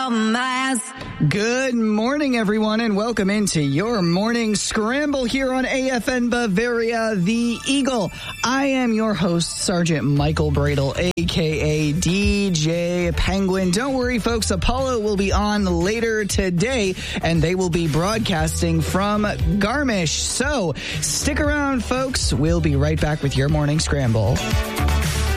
Good morning, everyone, and welcome into your morning scramble here on AFN Bavaria, the Eagle. I am your host, Sergeant Michael Bradle, a.k.a. DJ Penguin. Don't worry, folks. Apollo will be on later today, and they will be broadcasting from Garmisch. So stick around, folks. We'll be right back with your morning scramble.